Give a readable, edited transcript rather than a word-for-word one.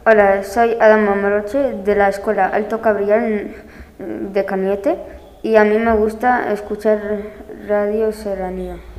Hola, soy Adama Moroche de la Escuela Alto Cabriel de Cañete y a mí me gusta escuchar Radio Serranía.